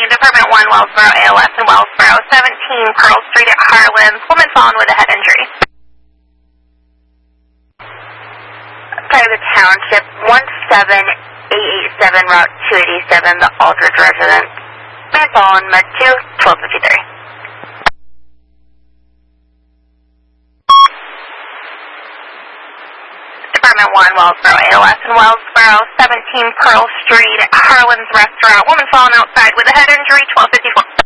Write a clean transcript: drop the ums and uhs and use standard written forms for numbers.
morning, Department 1, Wellsboro, ALS in Wellsboro, 17 Pearl Street at Harlan's. Woman fallen with a head injury. Private Township, 17887, Route 287, the Aldridge residence. Man fallen, Med 2, 1253. Department 1, Wellsboro, ALS in Wellsboro, 17 Pearl Street at Harlan's Restaurant. Woman fallen outside with a head injury, 1254.